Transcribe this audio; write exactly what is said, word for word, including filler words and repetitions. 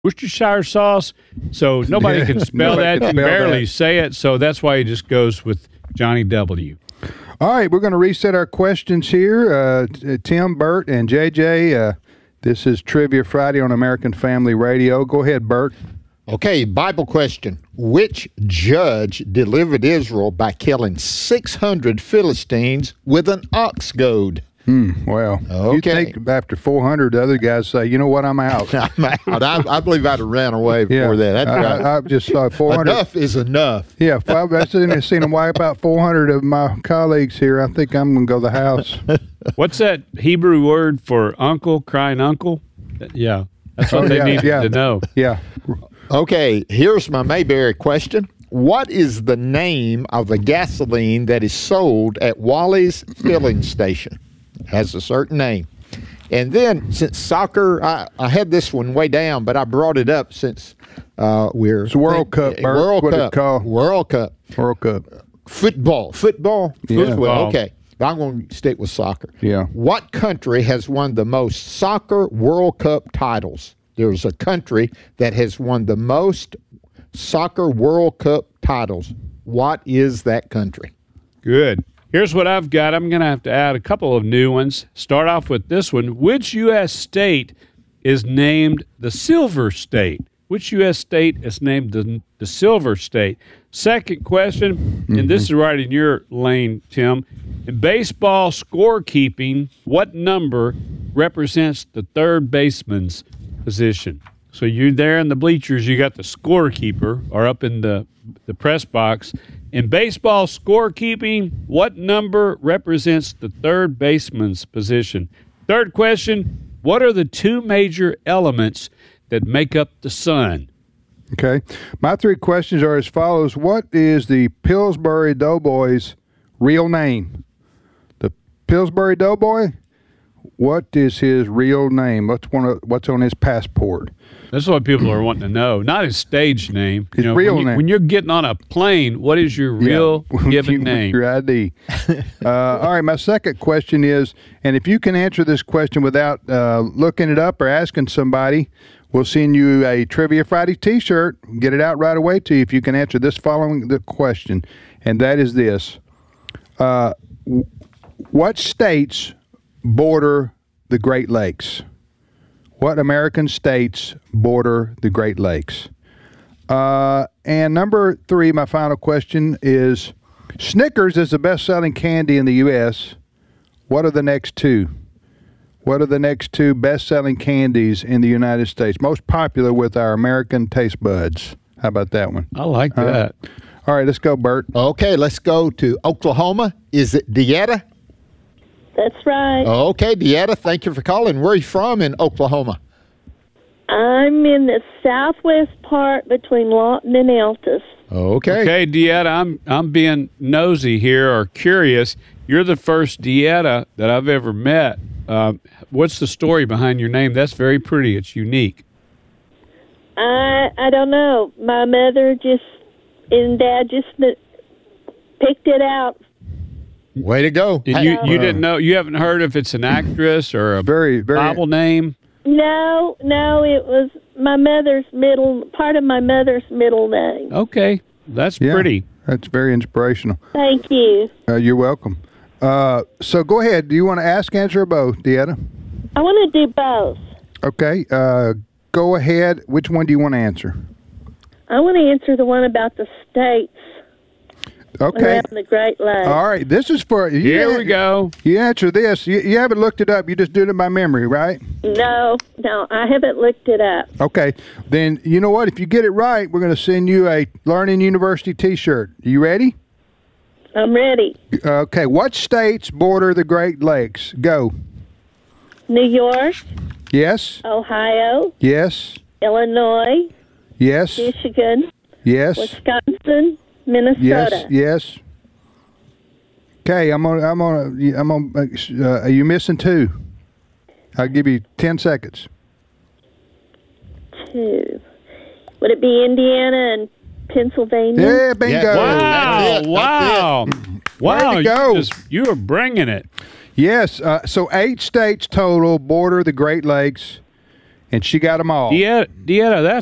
Worcestershire sauce. So nobody can spell Nobody that. can You can spell barely that. say it. So that's why he just goes with Johnny W. All right, we're going to reset our questions here. Uh, t- Tim, Bert, and J J. Uh, this is Trivia Friday on American Family Radio. Go ahead, Bert. Okay, Bible question. Which judge delivered Israel by killing six hundred Philistines with an ox goad? Hmm, well, you Okay. think after four hundred, the other guys say, you know what, I'm out. I'm out. I, I believe I'd have ran away before that. That's I, right. I, I just saw four hundred. Enough is enough. Yeah, if I've I've seen, seen them wipe out four hundred of my colleagues here. I think I'm going to go to the house. What's that Hebrew word for uncle, crying uncle? Yeah, that's what Oh, they yeah, needed yeah. to know. Yeah. Okay, here's my Mayberry question. What is the name of the gasoline that is sold at Wally's filling station? It has a certain name. And then, since soccer, I, I had this one way down, but I brought it up since uh, we're... It's World Cup, Bert. World What it's Cup. called. World Cup. World Cup. Football. Football? Yeah. Football. Okay. I'm going to stick with soccer. Yeah. What country has won the most soccer World Cup titles? There's a country that has won the most soccer World Cup titles. What is that country? Good. Here's what I've got. I'm going to have to add a couple of new ones. Start off with this one. Which U S state is named the Silver State? Which U S state is named the, the Silver State? Second question, Mm-hmm. and this is right in your lane, Tim. In baseball scorekeeping, what number represents the third baseman's position? So you're there in the bleachers, you got the scorekeeper, or up in the, the press box. In baseball scorekeeping, what number represents the third baseman's position? Third question, what are the two major elements that make up the sun? Okay. My three questions are as follows. What is the Pillsbury Doughboy's real name? The Pillsbury Doughboy? What is his real name? What's one of, what's on his passport? That's what people are wanting to know. Not his stage name. His You know, real when you, name. When you're getting on a plane, what is your real Yeah. given name? Your I D. uh, all right, my second question is, and if you can answer this question without uh, looking it up or asking somebody, we'll send you a Trivia Friday T-shirt. Get it out right away to you if you can answer this following the question, and that is this. Uh, w- what states border the Great Lakes? What American states border the Great Lakes? Uh, and number three, my final question is, Snickers is the best-selling candy in the U S What are the next two? What are the next two best-selling candies in the United States? Most popular with our American taste buds. How about that one? I like Uh, that. All right, let's go, Bert. Okay, let's go to Oklahoma. Is it Deetta? That's right. Okay, Deetta, thank you for calling. Where are you from in Oklahoma? I'm in the southwest part between Lawton and Altus. Okay. Okay, Deetta, I'm I'm being nosy here or curious. You're the first Deetta that I've ever met. Uh, what's the story behind your name? That's very pretty. It's unique. I I don't know. My mother just and Dad just n- picked it out. Way to go. And Hey, you, you didn't know, you haven't heard if it's an actress or a Very, very. Bible name? No, no, it was my mother's middle part of my mother's middle name. Okay, that's Yeah, pretty. That's very inspirational. Thank you. Uh, you're welcome. Uh, so go ahead. Do you want to ask, answer, or both, Deetta? I want to do both. Okay. Uh, go ahead. Which one do you want to answer? I want to answer the one about the states Okay. around the Great Lakes. All right. This is for you. Here we go. You answer this. You, you haven't looked it up. You just did it by memory, right? No, no, I haven't looked it up. Okay. Then you know what? If you get it right, we're going to send you a Learning University T-shirt. Are you ready? I'm ready. Okay. What states border the Great Lakes? Go. New York, Yes. Ohio, Yes. Illinois, Yes. Michigan, Yes. Wisconsin, Minnesota. Yes. Yes. Okay. I'm on. I'm on. I'm on. Uh, are you missing two? I'll give you ten seconds. Two. Would it be Indiana and Pennsylvania? Yeah. Bingo. Yeah. Wow! That's it. Wow! Wow! Way to go. You, just, you are bringing it. Yes. Uh, so eight states total border the Great Lakes, and she got them all. Deetta, Deetta, that's